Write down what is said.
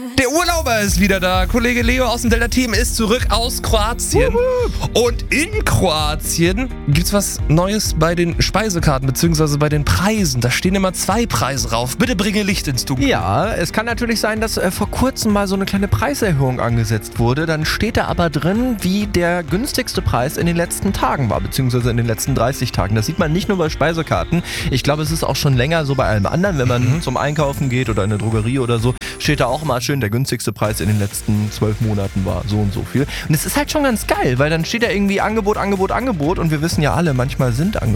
Der Urlauber ist wieder da. Kollege Leo aus dem Delta-Team ist zurück aus Kroatien. Und in Kroatien gibt's was Neues bei den Speisekarten bzw. bei den Preisen. Da stehen immer 2 Preise drauf. Bitte bringe Licht ins Dunkel. Ja, es kann natürlich sein, dass vor kurzem mal so eine kleine Preiserhöhung angesetzt wurde. Dann steht da aber drin, wie der günstigste Preis in den letzten Tagen war, beziehungsweise in den letzten 30 Tagen. Das sieht man nicht nur bei Speisekarten. Ich glaube, es ist auch schon länger so bei allem anderen, wenn man zum Einkaufen geht oder in eine Drogerie oder so, steht da auch mal schön, der günstigste Preis in den letzten 12 Monaten war so und so viel. Und es ist halt schon ganz geil, weil dann steht da irgendwie Angebot und wir wissen ja alle, manchmal sind Angebote